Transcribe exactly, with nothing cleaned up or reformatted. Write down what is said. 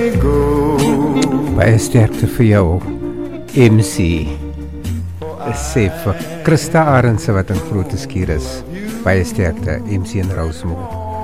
Baie sterkte vir jou, M C. Sê vir Christa Arendse wat in Grote Skuur is, baie sterkte, M C en Rosemond.